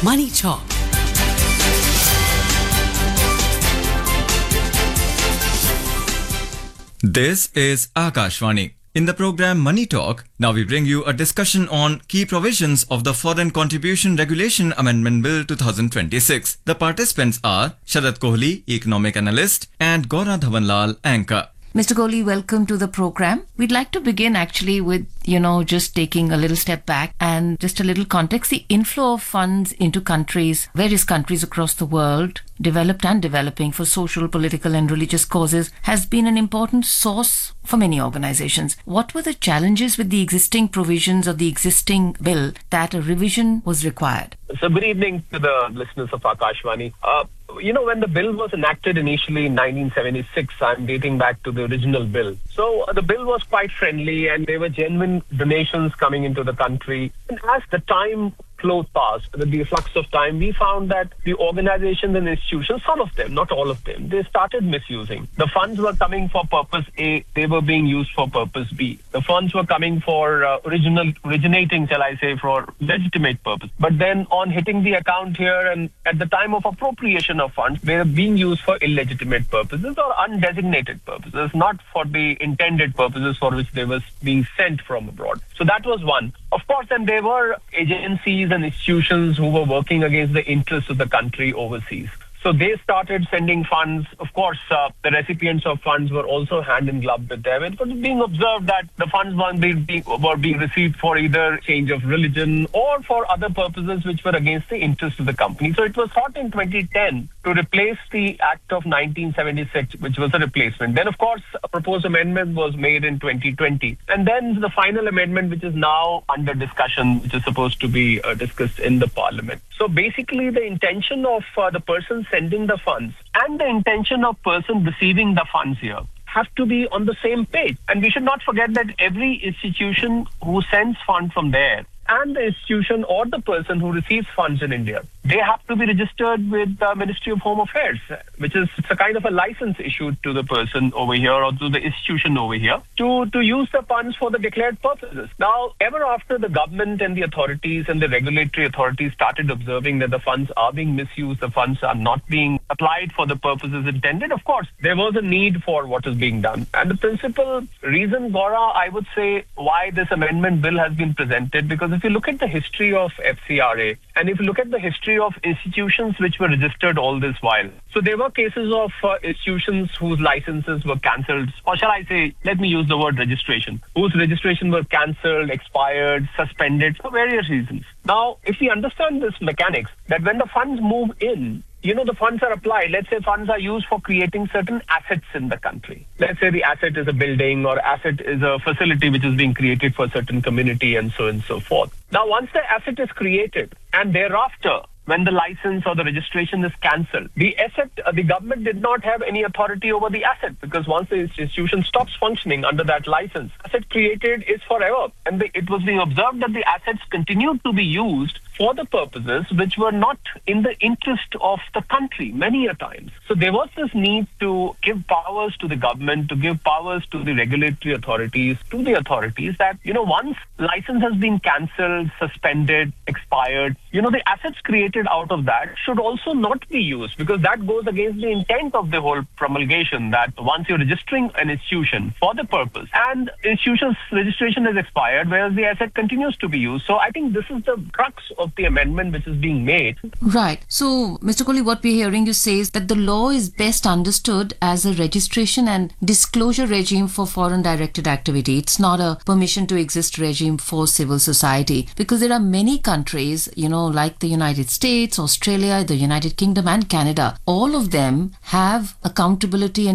Money Talk. This is Akashvani. In the program Money Talk, now we bring you a discussion on key provisions of the Foreign Contribution Regulation Amendment Bill 2026. The participants are Sharad Kohli, economic analyst, and Gaura Dhawanlal, anchor. Mr. Kohli, welcome to the program. We'd like to begin actually with, just taking a little step back and just a little context. The inflow of funds into countries, various countries across the world, developed and developing for social, political and religious causes has been an important source for many organizations. What were the challenges with the existing provisions of the existing bill that a revision was required? So good evening to the listeners of Akashvani. When the bill was enacted initially in 1976, I'm dating back to the original bill. So the bill was quite friendly and there were genuine donations coming into the country. And as the time flowed past, with the flux of time, we found that the organizations and institutions, some of them, not all of them, they started misusing. The funds were coming for purpose A, they were being used for purpose B. The funds were coming for originating, shall I say, for legitimate purpose. But then on hitting the account here and at the time of appropriation of funds, they were being used for illegitimate purposes or undesignated purposes, not for the intended purposes for which they were being sent from abroad. So that was one. Of course, then there were agencies and institutions who were working against the interests of the country overseas. So they started sending funds. Of course, the recipients of funds were also hand in glove with them. It was being observed that the funds were being received for either change of religion or for other purposes which were against the interests of the company. So it was thought in 2010 to replace the Act of 1976, which was a replacement. Then, of course, a proposed amendment was made in 2020. And then the final amendment, which is now under discussion, which is supposed to be discussed in the parliament. So basically, the intention of the person sending the funds and the intention of person receiving the funds here have to be on the same page. And we should not forget that every institution who sends funds from there and the institution or the person who receives funds in India, they have to be registered with the Ministry of Home Affairs, which is it's a kind of a license issued to the person over here or to the institution over here to use the funds for the declared purposes. Now, ever after the government and the authorities and the regulatory authorities started observing that the funds are being misused, the funds are not being applied for the purposes intended, of course, there was a need for what is being done. And the principal reason, Gaura, I would say, why this amendment bill has been presented, because if you look at the history of FCRA and if you look at the history of institutions which were registered all this while, so there were cases of institutions whose licenses were cancelled, or shall I say, let me use the word registration, whose registration were cancelled, expired, suspended for various reasons. Now, if we understand this mechanics, that when the funds move in, the funds are applied. Let's say funds are used for creating certain assets in the country. Let's say the asset is a building or asset is a facility which is being created for a certain community and so on and so forth. Now, once the asset is created and thereafter, when the license or the registration is cancelled, the government did not have any authority over the asset, because once the institution stops functioning under that license, asset created is forever. And it was being observed that the assets continued to be used for the purposes which were not in the interest of the country many a times. So there was this need to give powers to the government, to give powers to the regulatory authorities, that, once license has been cancelled, suspended, expired, the assets created out of that should also not be used, because that goes against the intent of the whole promulgation, that once you're registering an institution for the purpose and institution's registration is expired, whereas the asset continues to be used. So I think this is the crux of the amendment which is being made. Right. So, Mr. Kohli, what we're hearing you say is that the law is best understood as a registration and disclosure regime for foreign directed activity. It's not a permission to exist regime for civil society, because there are many countries, like the United States, Australia, the United Kingdom and Canada. All of them have accountability and